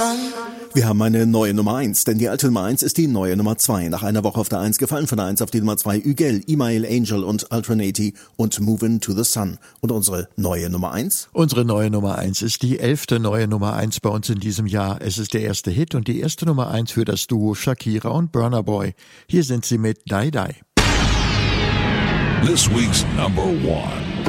Wir haben eine neue Nummer 1, denn die alte Nummer 1 ist die neue Nummer 2. Nach einer Woche auf der 1 gefallen von der 1 auf die Nummer 2 Ügel, Email, Angel und Alternati und Movin' to the Sun. Und unsere neue Nummer 1? Unsere neue Nummer 1 ist die 11. neue Nummer 1 bei uns in diesem Jahr. Es ist der erste Hit und die erste Nummer 1 für das Duo Shakira und Burna Boy. Hier sind sie mit Die Die. This week's number 1.